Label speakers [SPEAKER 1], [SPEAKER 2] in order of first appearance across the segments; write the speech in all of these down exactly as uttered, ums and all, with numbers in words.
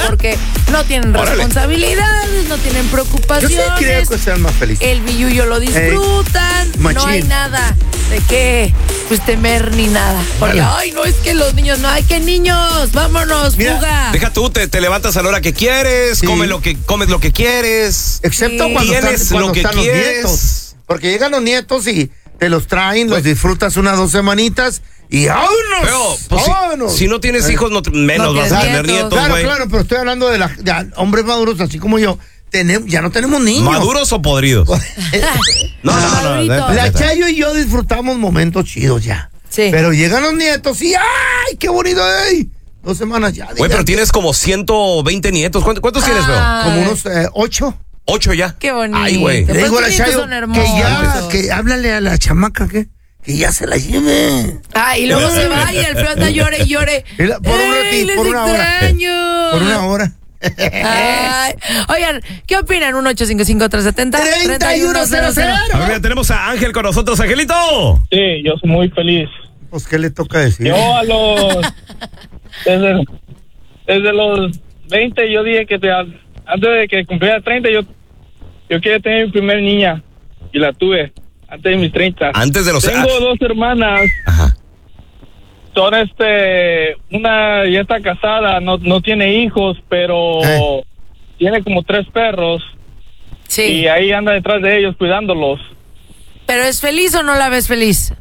[SPEAKER 1] porque no tienen
[SPEAKER 2] Órale.
[SPEAKER 1] responsabilidades, no tienen preocupaciones.
[SPEAKER 3] Yo sí creo que sean más felices.
[SPEAKER 1] El billullo lo disfrutan,
[SPEAKER 3] Ey, machín.
[SPEAKER 1] no hay nada de qué pues temer ni nada. Porque,
[SPEAKER 3] Vale.
[SPEAKER 1] ay, no es que los niños, no, hay que niños, vámonos,
[SPEAKER 3] Mira,
[SPEAKER 1] fuga.
[SPEAKER 2] Deja tú, te, te levantas a la hora que quieres,
[SPEAKER 3] Sí.
[SPEAKER 2] comes lo que comes lo que quieres.
[SPEAKER 3] Excepto
[SPEAKER 1] Sí.
[SPEAKER 3] cuando,
[SPEAKER 2] Tienes
[SPEAKER 3] están, cuando
[SPEAKER 2] lo que
[SPEAKER 3] están los
[SPEAKER 2] quieres.
[SPEAKER 3] nietos. Porque llegan los nietos y te los traen, los disfrutas unas dos semanitas y ¡vámonos!
[SPEAKER 2] Pero, pues,
[SPEAKER 3] ¡vámonos!
[SPEAKER 2] si, si no tienes
[SPEAKER 3] Eh,
[SPEAKER 2] hijos, no te- menos
[SPEAKER 1] No
[SPEAKER 2] vas
[SPEAKER 1] tienes
[SPEAKER 2] a tener
[SPEAKER 1] nietos.
[SPEAKER 2] nietos,
[SPEAKER 3] Claro,
[SPEAKER 2] güey.
[SPEAKER 3] claro, pero estoy hablando de, la, de hombres maduros así como yo. Tenemos, ya no tenemos niños.
[SPEAKER 2] ¿Maduros o podridos? No, no, no.
[SPEAKER 1] Madurito.
[SPEAKER 2] neta,
[SPEAKER 3] La
[SPEAKER 2] neta.
[SPEAKER 3] Chayo y yo disfrutamos momentos chidos ya.
[SPEAKER 1] Sí.
[SPEAKER 3] Pero llegan los nietos y ¡ay, qué bonito! ¡Ey! Dos semanas ya.
[SPEAKER 2] Güey,
[SPEAKER 3] ya-
[SPEAKER 2] pero tienes como ciento veinte nietos. ¿Cuántos, cuántos tienes, Leo?
[SPEAKER 1] Ah.
[SPEAKER 3] Como unos eh, ocho.
[SPEAKER 2] Ocho ya.
[SPEAKER 1] Qué bonito.
[SPEAKER 2] Ay, güey.
[SPEAKER 1] Pero
[SPEAKER 3] Le digo a la
[SPEAKER 1] estos nietos
[SPEAKER 3] Chayo
[SPEAKER 1] son
[SPEAKER 3] que
[SPEAKER 1] hermosos.
[SPEAKER 3] ya, que háblale a la chamaca que, que ya se la lleve.
[SPEAKER 1] Ah, y luego se va y el feo anda llore y llore.
[SPEAKER 3] Y la- por un
[SPEAKER 1] ¡Ey,
[SPEAKER 3] ratito,
[SPEAKER 1] les
[SPEAKER 3] por una hora.
[SPEAKER 1] extraño!
[SPEAKER 3] Por una hora.
[SPEAKER 1] Ay, oigan, ¿qué opinan? uno ocho cinco cinco, tres siete cero,
[SPEAKER 3] treinta y uno cero cero.
[SPEAKER 2] A ver, mira, tenemos a Ángel con nosotros. Angelito.
[SPEAKER 4] Sí, yo soy muy feliz.
[SPEAKER 3] Pues, ¿qué le toca decir?
[SPEAKER 4] Yo a los... Desde, desde los veinte yo dije que te, antes de que cumpliera treinta yo, yo quería tener mi primer niña y la tuve antes de mis treinta.
[SPEAKER 2] Antes de los...
[SPEAKER 4] Tengo dos hermanas,
[SPEAKER 2] Ajá.
[SPEAKER 4] son este, una ya está casada, no, no tiene hijos, pero
[SPEAKER 3] Eh.
[SPEAKER 4] tiene como tres perros
[SPEAKER 1] Sí.
[SPEAKER 4] y ahí anda detrás de ellos cuidándolos.
[SPEAKER 1] ¿Pero es feliz o no la ves feliz?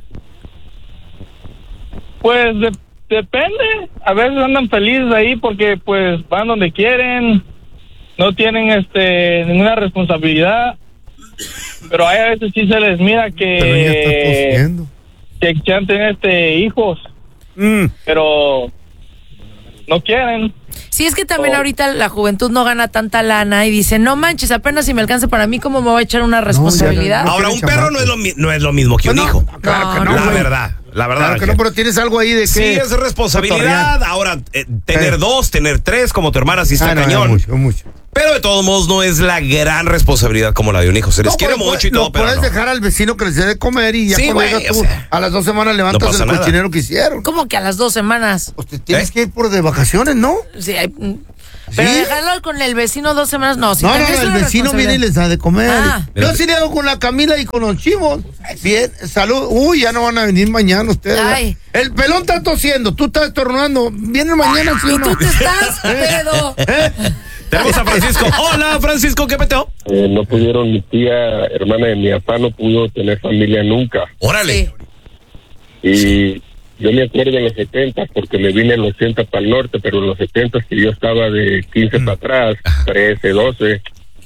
[SPEAKER 4] Pues de- depende, a veces andan felices ahí porque pues van donde quieren, no tienen este ninguna responsabilidad, pero hay a veces sí se les mira
[SPEAKER 3] Pero ella está
[SPEAKER 4] que
[SPEAKER 3] tosiendo.
[SPEAKER 4] que quieran tener este hijos,
[SPEAKER 3] Mm.
[SPEAKER 4] pero no quieren.
[SPEAKER 1] Sí, es que también
[SPEAKER 4] Oh.
[SPEAKER 1] ahorita la juventud no gana tanta lana y dice, no manches, apenas si me alcanza para mí, ¿cómo me voy a echar una responsabilidad?
[SPEAKER 3] no.
[SPEAKER 2] Ahora, un perro no es lo, mi- no es lo mismo que un
[SPEAKER 3] Pues no,
[SPEAKER 2] hijo.
[SPEAKER 3] claro que no,
[SPEAKER 2] la
[SPEAKER 3] güey.
[SPEAKER 2] verdad, la verdad.
[SPEAKER 3] Claro que
[SPEAKER 2] Ángel.
[SPEAKER 3] no, pero tienes algo ahí de que...
[SPEAKER 2] Sí, es responsabilidad. Ahora, eh, tener
[SPEAKER 3] Eh.
[SPEAKER 2] dos, tener tres, como tu hermana, sí está
[SPEAKER 3] Ah, no,
[SPEAKER 2] cañón.
[SPEAKER 3] es mucho, es mucho.
[SPEAKER 2] Pero de todos modos, no es la gran responsabilidad como la de un hijo. Se les
[SPEAKER 3] No,
[SPEAKER 2] quiere
[SPEAKER 3] pero
[SPEAKER 2] mucho y
[SPEAKER 3] lo
[SPEAKER 2] todo, pero
[SPEAKER 3] puedes
[SPEAKER 2] no.
[SPEAKER 3] dejar al vecino que les dé de comer y ya
[SPEAKER 2] Sí,
[SPEAKER 3] cuando
[SPEAKER 2] güey,
[SPEAKER 3] llegas
[SPEAKER 2] o
[SPEAKER 3] tú,
[SPEAKER 2] sea,
[SPEAKER 3] a las dos semanas levantas
[SPEAKER 2] pasa
[SPEAKER 3] el
[SPEAKER 2] nada.
[SPEAKER 3] cochinero que hicieron.
[SPEAKER 1] ¿Cómo que a las dos semanas?
[SPEAKER 3] Pues te tienes
[SPEAKER 2] ¿Eh?
[SPEAKER 3] que ir por de vacaciones, ¿no?
[SPEAKER 1] Sí, hay- pero
[SPEAKER 3] ¿Sí?
[SPEAKER 1] dejarlo con el vecino dos semanas, no. Si
[SPEAKER 3] No, no,
[SPEAKER 1] también es
[SPEAKER 3] el
[SPEAKER 1] una
[SPEAKER 3] vecino viene y les da de comer.
[SPEAKER 1] Ah.
[SPEAKER 3] Yo sí le hago con la Camila y con los chivos. Bien, salud. Uy, ya no van a venir mañana ustedes.
[SPEAKER 1] Ay.
[SPEAKER 3] El pelón está tosiendo, tú estás estornudando. ¿Vienen mañana, sí o
[SPEAKER 1] Y
[SPEAKER 3] no?
[SPEAKER 1] tú te estás, pedo.
[SPEAKER 3] ¿Eh?
[SPEAKER 2] Tenemos a Francisco. Hola, Francisco, ¿qué peteo?
[SPEAKER 5] Eh, no pudieron, mi tía, hermana de mi papá, no pudo tener familia nunca.
[SPEAKER 2] Órale.
[SPEAKER 1] Sí.
[SPEAKER 5] Y yo me acuerdo en los setenta, porque me vine en los ochenta para el norte, pero en los setenta que yo estaba de quince para atrás, trece, doce,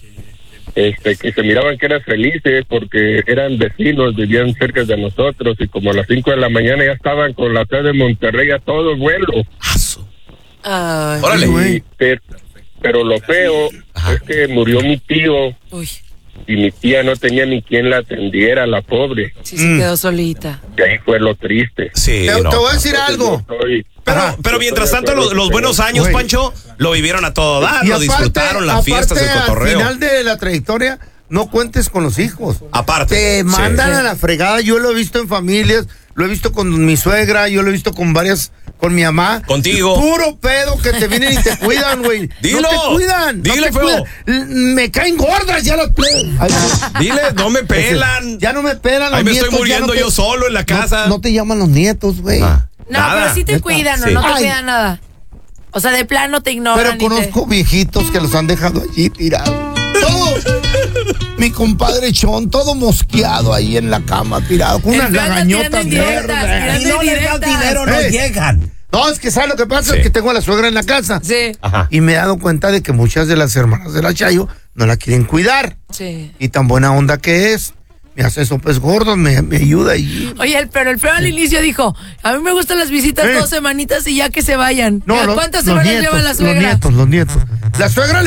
[SPEAKER 5] este, que se miraban que eran felices porque eran vecinos, vivían cerca de nosotros y como a las cinco de la mañana ya estaban con la T de Monterrey a todo vuelo.
[SPEAKER 2] Aso.
[SPEAKER 1] Ay,
[SPEAKER 2] Órale.
[SPEAKER 3] güey.
[SPEAKER 5] Y, pero, pero lo feo
[SPEAKER 2] Ajá.
[SPEAKER 5] es que murió mi tío
[SPEAKER 1] uy,
[SPEAKER 5] y mi tía no tenía ni quien la atendiera, la pobre.
[SPEAKER 1] sí se quedó solita.
[SPEAKER 5] Y ahí fue lo triste.
[SPEAKER 2] Sí,
[SPEAKER 3] Te,
[SPEAKER 2] no.
[SPEAKER 3] te voy a decir algo.
[SPEAKER 5] Yo soy-
[SPEAKER 2] Pero,
[SPEAKER 3] Ajá.
[SPEAKER 2] pero mientras tanto, los, los buenos años,
[SPEAKER 3] Güey.
[SPEAKER 2] Pancho, lo vivieron a todo dar,
[SPEAKER 3] Y
[SPEAKER 2] lo
[SPEAKER 3] aparte-
[SPEAKER 2] disfrutaron, las fiestas, el
[SPEAKER 3] aparte,
[SPEAKER 2] cotorreo.
[SPEAKER 3] Al final de la trayectoria, no cuentes con los hijos.
[SPEAKER 2] Aparte.
[SPEAKER 3] Te
[SPEAKER 2] sí.
[SPEAKER 3] mandan
[SPEAKER 1] Sí.
[SPEAKER 3] a la fregada. Yo lo he visto en familias, lo he visto con mi suegra, yo lo he visto con varias, con mi mamá.
[SPEAKER 2] Contigo.
[SPEAKER 3] Puro pedo que te vienen y te cuidan, güey.
[SPEAKER 2] Dilo.
[SPEAKER 3] No te cuidan. no
[SPEAKER 2] Dile,
[SPEAKER 3] te
[SPEAKER 2] feo.
[SPEAKER 3] cuidan. L- Me caen gordas ya las plebes. Ay,
[SPEAKER 2] Dile, no me pelan.
[SPEAKER 3] ya no me pelan los
[SPEAKER 2] Ahí me estoy
[SPEAKER 3] nietos, ya
[SPEAKER 2] muriendo
[SPEAKER 3] no te-
[SPEAKER 2] yo solo en la casa.
[SPEAKER 3] No, no te llaman los nietos, güey.
[SPEAKER 2] Ah,
[SPEAKER 1] No,
[SPEAKER 2] nada.
[SPEAKER 1] pero sí te
[SPEAKER 3] neta.
[SPEAKER 1] cuidan, ¿no?
[SPEAKER 2] Sí.
[SPEAKER 1] No te
[SPEAKER 3] Ay.
[SPEAKER 1] cuidan nada. O sea, de plano te ignoran.
[SPEAKER 3] Pero
[SPEAKER 1] y te-
[SPEAKER 3] conozco viejitos que los han dejado allí tirados. Todo. Mi compadre Chon, todo mosqueado ahí en la cama, tirado, con
[SPEAKER 1] El
[SPEAKER 3] unas
[SPEAKER 1] feo anda
[SPEAKER 3] lagañotas
[SPEAKER 1] tirando indirectas,
[SPEAKER 3] verdes.
[SPEAKER 1] tirando
[SPEAKER 3] Y no les das
[SPEAKER 1] indirectas.
[SPEAKER 3] dinero, no
[SPEAKER 2] Eh.
[SPEAKER 3] llegan. No, es que ¿sabes lo que pasa?
[SPEAKER 2] Sí.
[SPEAKER 3] Es que tengo a la suegra en la casa.
[SPEAKER 1] Sí,
[SPEAKER 2] Ajá.
[SPEAKER 3] Y me he dado cuenta de que muchas de las hermanas de la Chayo no la quieren cuidar.
[SPEAKER 1] sí.
[SPEAKER 3] Y tan buena onda que es. Me hace sopes gordos, me, me ayuda y...
[SPEAKER 1] Oye, el- pero el feo al inicio dijo, a mí me gustan las visitas
[SPEAKER 3] Eh.
[SPEAKER 1] dos semanitas y ya que se vayan.
[SPEAKER 3] No, los-
[SPEAKER 1] ¿Cuántas
[SPEAKER 3] los
[SPEAKER 1] semanas
[SPEAKER 3] nietos,
[SPEAKER 1] lleva la
[SPEAKER 3] Los
[SPEAKER 1] suegra?
[SPEAKER 3] nietos, los nietos. La suegra